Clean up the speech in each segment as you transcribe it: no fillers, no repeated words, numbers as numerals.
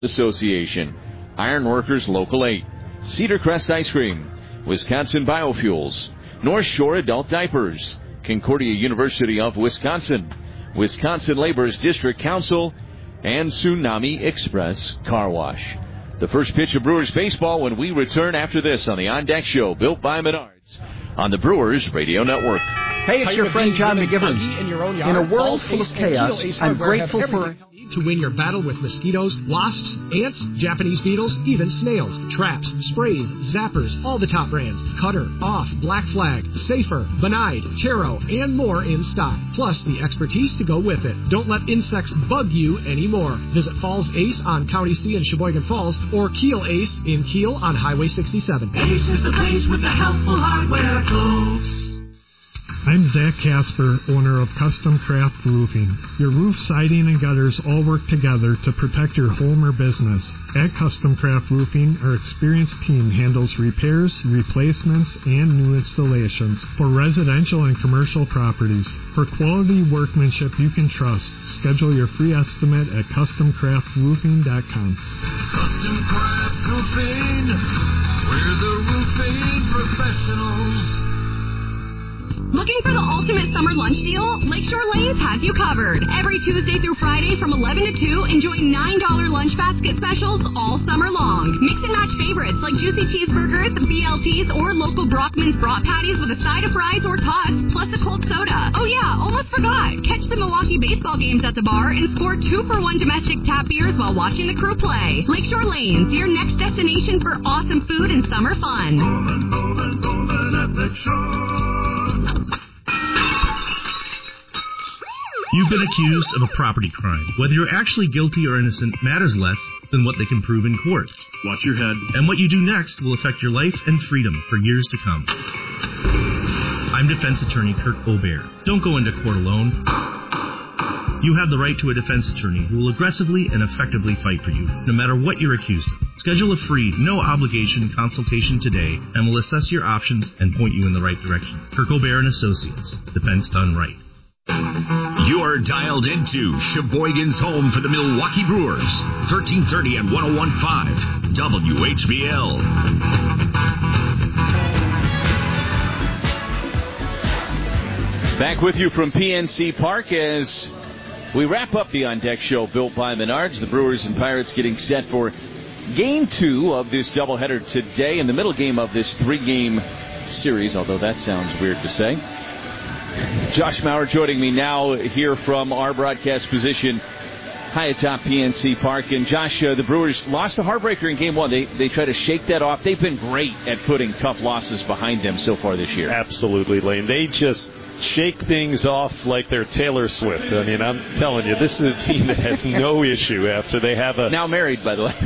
Association, Ironworkers Local 8, Cedar Crest Ice Cream, Wisconsin Biofuels, North Shore Adult Diapers, Concordia University of Wisconsin, Wisconsin Labor's District Council, and Tsunami Express Car Wash. The first pitch of Brewers baseball when we return after this on the On Deck Show, built by Menards, on the Brewers Radio Network. Hey, it's your friend John McGivern. In a world full of chaos, I'm grateful for... To win your battle with mosquitoes, wasps, ants, Japanese beetles, even snails, traps, sprays, zappers, all the top brands, Cutter, Off, Black Flag, Safer, Benide, Taro, and more in stock. Plus the expertise to go with it. Don't let insects bug you anymore. Visit Falls Ace on County C in Sheboygan Falls or Kiel Ace in Kiel on Highway 67. Ace is the place with the helpful hardware tools. I'm Zach Casper, owner of Custom Craft Roofing. Your roof, siding, and gutters all work together to protect your home or business. At Custom Craft Roofing, our experienced team handles repairs, replacements, and new installations for residential and commercial properties. For quality workmanship you can trust, schedule your free estimate at CustomCraftRoofing.com. Custom Craft Roofing, we're the roofing professionals. Looking for the ultimate summer lunch deal? Lakeshore Lanes has you covered. Every Tuesday through Friday from 11 to 2, enjoy $9 lunch basket specials all summer long. Mix and match favorites like juicy cheeseburgers, BLTs, or local Brockman's brat patties with a side of fries or tots, plus a cold soda. Oh yeah, almost forgot. Catch the Milwaukee baseball games at the bar and score 2-for-1 domestic tap beers while watching the crew play. Lakeshore Lanes, your next destination for awesome food and summer fun. Bowling at Lakeshore. You've been accused of a property crime. Whether you're actually guilty or innocent matters less than what they can prove in court. Watch your head, and what you do next will affect your life and freedom for years to come. I'm defense attorney Kirk Aubert. Don't go into court alone. You have the right to a defense attorney who will aggressively and effectively fight for you, no matter what you're accused of. Schedule a free, no-obligation consultation today, and we'll assess your options and point you in the right direction. Kirk Aubert & Associates. Defense done right. You're dialed into Sheboygan's home for the Milwaukee Brewers, 1330 and 101.5 WHBL. Back with you from PNC Park as we wrap up the On Deck Show built by Menards. The Brewers and Pirates getting set for Game 2 of this doubleheader today, in the middle game of this 3-game series, although that sounds weird to say. Josh Maurer joining me now here from our broadcast position high atop PNC Park. And Josh, the Brewers lost a heartbreaker in Game 1. They try to shake that off. They've been great at putting tough losses behind them so far this year. Absolutely, Lane. They just shake things off like they're Taylor Swift. I mean, I'm telling you, this is a team that has no issue after they have a... Now married, by the way.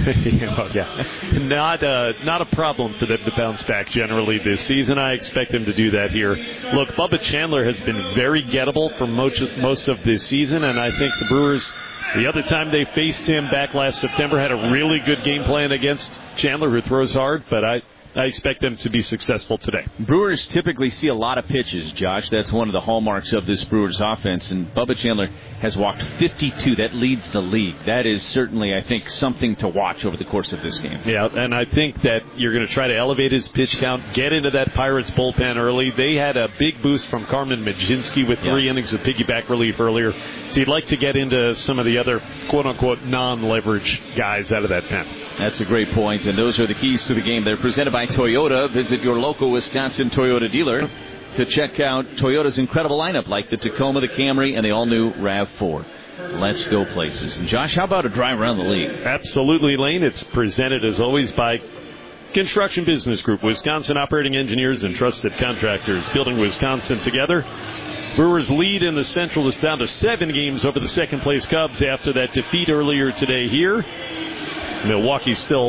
Not a problem for them to bounce back generally this season. I expect them to do that here. Look, Bubba Chandler has been very gettable for most of this season, and I think the Brewers, the other time they faced him back last September, had a really good game plan against Chandler, who throws hard, but I expect them to be successful today. Brewers typically see a lot of pitches, Josh. That's one of the hallmarks of this Brewers offense. And Bubba Chandler has walked 52. That leads the league. That is certainly, I think, something to watch over the course of this game. Yeah, and I think that you're going to try to elevate his pitch count, get into that Pirates bullpen early. They had a big boost from Carmen Majinski with 3 innings of piggyback relief earlier. So you'd like to get into some of the other, quote-unquote, non-leverage guys out of that pen. That's a great point, and those are the keys to the game. They're presented by Toyota. Visit your local Wisconsin Toyota dealer to check out Toyota's incredible lineup, like the Tacoma, the Camry, and the all-new RAV4. Let's go places. And, Josh, how about a drive around the league? Absolutely, Lane. It's presented, as always, by Construction Business Group, Wisconsin operating engineers and trusted contractors, building Wisconsin together. Brewers lead in the Central is down to 7 games over the second-place Cubs after that defeat earlier today here. Milwaukee still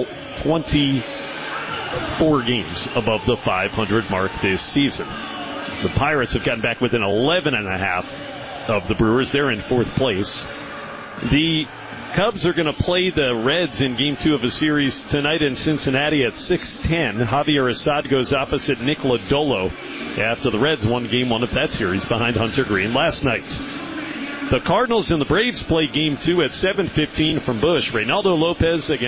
24 games above the 500 mark this season. The Pirates have gotten back within 11.5 of the Brewers. They're in 4th place. The Cubs are going to play the Reds in Game 2 of a series tonight in Cincinnati at 6:10. Javier Assad goes opposite Nick Lodolo after the Reds won Game 1 of that series behind Hunter Green last night. The Cardinals and the Braves play Game 2 at 7:15 from Busch. Reynaldo Lopez against